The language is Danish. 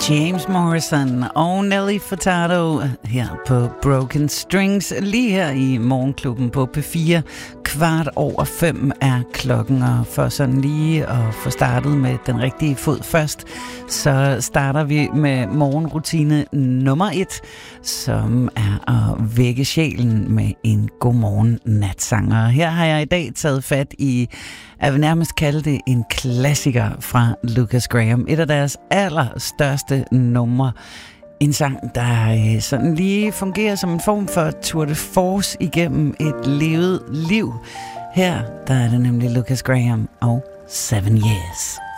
James Morrison og Nelly Furtado her på Broken Strings, lige her i Morgenklubben på P4. 5:15 er klokken, og for sådan lige at få startet med den rigtige fod først, så starter vi med morgenrutine nummer 1, som er at vække sjælen med en godmorgen natsanger. Her har jeg i dag taget fat i, jeg vil nærmest kalde det en klassiker fra Lucas Graham. Et af deres allerstørste numre. En sang, der sådan lige fungerer som en form for tour de force igennem et levet liv. Her der er det nemlig Lucas Graham og 7 Years.